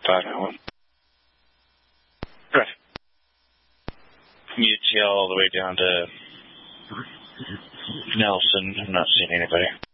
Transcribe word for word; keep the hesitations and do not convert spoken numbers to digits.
five nine one. Right. From U T L all the way down to Nelson. I'm not seeing anybody.